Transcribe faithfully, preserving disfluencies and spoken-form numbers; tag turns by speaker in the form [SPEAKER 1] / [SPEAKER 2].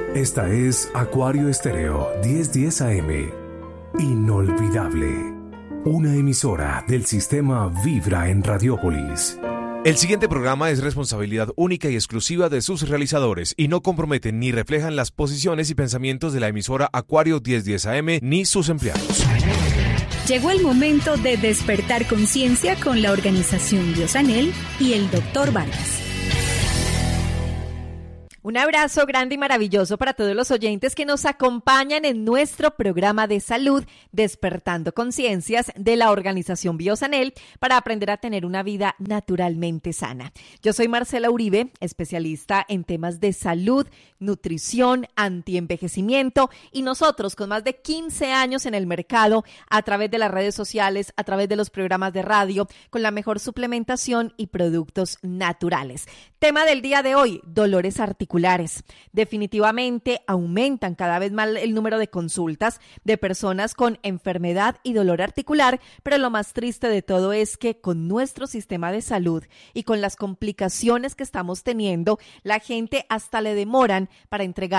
[SPEAKER 1] Esta es Acuario Estéreo diez diez A M. Inolvidable. Una emisora del sistema Vibra en Radiópolis.
[SPEAKER 2] El siguiente programa es responsabilidad única y exclusiva de sus realizadores y no comprometen ni reflejan las posiciones y pensamientos de la emisora Acuario diez diez A M ni sus empleados.
[SPEAKER 3] Llegó el momento de despertar conciencia con la organización Biosanel y el doctor Vargas.
[SPEAKER 4] Un abrazo grande y maravilloso para todos los oyentes que nos acompañan en nuestro programa de salud Despertando Conciencias de la organización Biosanel para aprender a tener una vida naturalmente sana. Yo soy Marcela Uribe, especialista en temas de salud, nutrición, antienvejecimiento y nosotros con más de quince años en el mercado a través de las redes sociales, a través de los programas de radio, con la mejor suplementación y productos naturales. Tema del día de hoy, dolores articulares. Definitivamente aumentan cada vez más el número de consultas de personas con enfermedad y dolor articular, pero lo más triste de todo es que con nuestro sistema de salud y con las complicaciones que estamos teniendo, la gente hasta le demoran para entregar